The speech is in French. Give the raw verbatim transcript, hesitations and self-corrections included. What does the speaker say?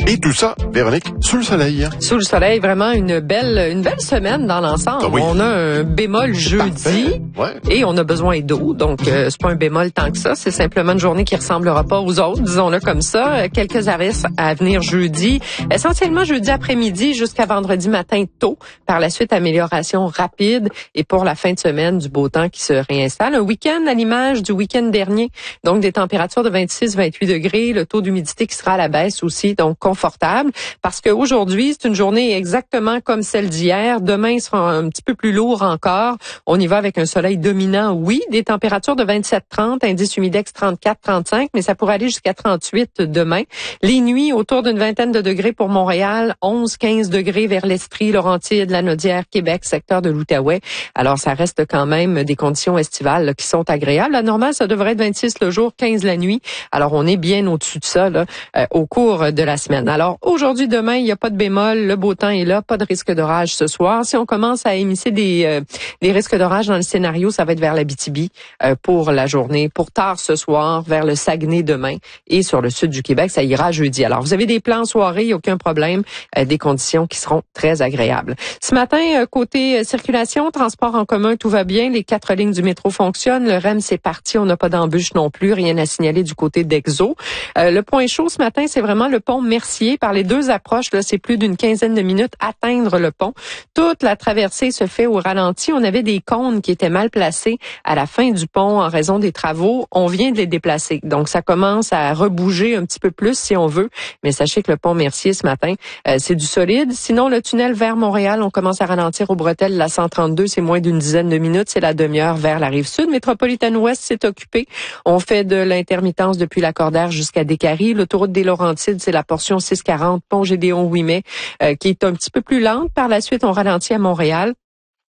Et tout ça, Véronique, sous le soleil. Sous le soleil, vraiment une belle une belle semaine dans l'ensemble. Ah oui. On a un bémol jeudi ouais. et on a besoin d'eau. Donc, euh, c'est pas un bémol tant que ça. C'est simplement une journée qui ressemblera pas aux autres, disons-le comme ça. Quelques averses à venir jeudi. Essentiellement jeudi après-midi jusqu'à vendredi matin tôt. Par la suite, amélioration rapide. Et pour la fin de semaine, du beau temps qui se réinstalle. Un week-end à l'image du week-end dernier. Donc, des températures de vingt-six à vingt-huit degrés. Le taux d'humidité qui sera à la baisse aussi. Donc, confortable. Parce qu'aujourd'hui, c'est une journée exactement comme celle d'hier. Demain, il sera un petit peu plus lourd encore. On y va avec un soleil dominant, oui. Des températures de vingt-sept à trente, indice humidex trente-quatre à trente-cinq, mais ça pourrait aller jusqu'à trente-huit demain. Les nuits, autour d'une vingtaine de degrés pour Montréal, onze à quinze degrés vers l'Estrie, Laurentides, Lanaudière, Québec, secteur de l'Outaouais. Alors, ça reste quand même des conditions estivales là, qui sont agréables. La normale, ça devrait être vingt-six le jour, quinze la nuit. Alors, on est bien au-dessus de ça là, euh, au cours de la semaine. Alors, aujourd'hui, demain, il n'y a pas de bémol. Le beau temps est là. Pas de risque d'orage ce soir. Si on commence à émisser des, euh, des risques d'orage dans le scénario, ça va être vers l'Abitibi euh, pour la journée. Pour tard ce soir, vers le Saguenay demain. Et sur le sud du Québec, ça ira jeudi. Alors, vous avez des plans en soirée, aucun problème. Euh, des conditions qui seront très agréables. Ce matin, euh, côté euh, circulation, transport en commun, tout va bien. Les quatre lignes du métro fonctionnent. Le R E M, c'est parti. On n'a pas d'embûche non plus. Rien à signaler du côté d'Exo. Euh, le point chaud ce matin, c'est vraiment le pont Mercier. Par les deux approches, là, c'est plus d'une quinzaine de minutes atteindre le pont. Toute la traversée se fait au ralenti. On avait des cônes qui étaient mal placés à la fin du pont en raison des travaux. On vient de les déplacer. Donc, ça commence à rebouger un petit peu plus si on veut. Mais sachez que le pont Mercier ce matin, euh, c'est du solide. Sinon, le tunnel vers Montréal, on commence à ralentir aux bretelles. La cent trente-deux, c'est moins d'une dizaine de minutes. C'est la demi-heure vers la rive sud. Métropolitaine Ouest, c'est occupé. On fait de l'intermittence depuis la Cordère jusqu'à Décarie. L'autoroute des Laurentides, c'est la portion six quarante, pont Gédéon-Ouimet, euh, qui est un petit peu plus lente. Par la suite, on ralentit à Montréal.